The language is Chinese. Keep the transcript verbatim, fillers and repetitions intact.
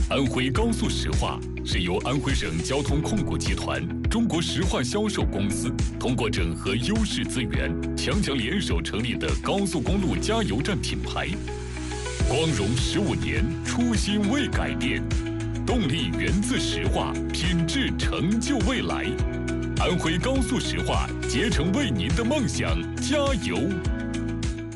安徽高速石化是由安徽省交通控股集团、中国石化销售公司通过整合优势资源，强强联手成立的高速公路加油站品牌。光荣十五年，初心未改变，动力源自石化，品质成就未来。安徽高速石化，竭诚为您的梦想加油。